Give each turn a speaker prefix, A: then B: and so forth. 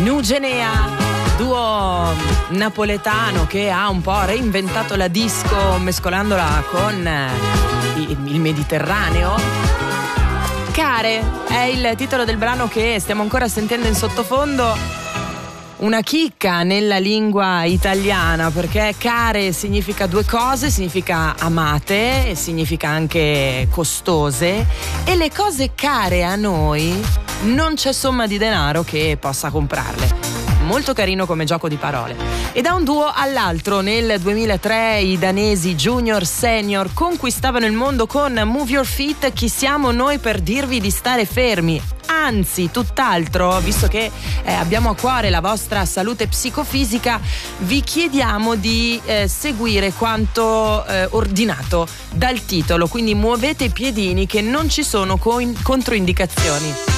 A: Nugenea, duo napoletano che ha un po' reinventato la disco mescolandola con il Mediterraneo. Care è il titolo del brano che stiamo ancora sentendo in sottofondo. Una chicca nella lingua italiana, perché care significa due cose, significa amate e significa anche costose, e le cose care a noi non c'è somma di denaro che possa comprarle. Molto carino come gioco di parole. E da un duo all'altro, nel 2003 i danesi Junior Senior conquistavano il mondo con Move Your Feet. Chi siamo noi per dirvi di stare fermi? Anzi, tutt'altro, visto che abbiamo a cuore la vostra salute psicofisica, vi chiediamo di seguire quanto ordinato dal titolo, quindi muovete i piedini che non ci sono controindicazioni.